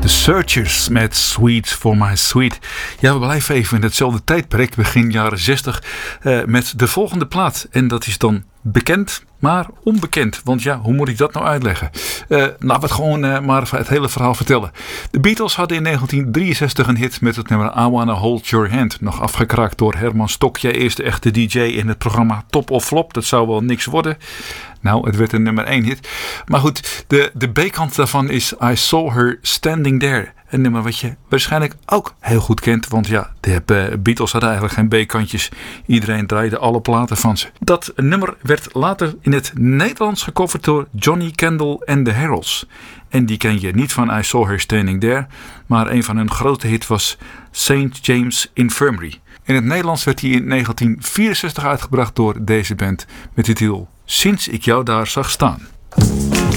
The Searchers met Sweet for My Sweet. Ja, we blijven even in hetzelfde tijdperk, begin jaren 60, met de volgende plaat. En dat is dan bekend, maar onbekend. Want ja, hoe moet ik dat nou uitleggen? Laten we het gewoon maar het hele verhaal vertellen. De Beatles hadden in 1963 een hit met het nummer I Wanna Hold Your Hand. Nog afgekraakt door Herman Stokje, eerste echte DJ in het programma Top of Flop. Dat zou wel niks worden. Nou, het werd een nummer 1 hit. Maar goed, de B-kant daarvan is I Saw Her Standing There. Een nummer wat je waarschijnlijk ook heel goed kent. Want ja, de Beatles hadden eigenlijk geen B-kantjes. Iedereen draaide alle platen van ze. Dat nummer werd later in het Nederlands gecoverd door Johnny Kendall en de Heralds. En die ken je niet van I Saw Her Standing There. Maar een van hun grote hits was St. James Infirmary. In het Nederlands werd hij in 1964 uitgebracht door deze band met de titel Sinds ik jou daar zag staan.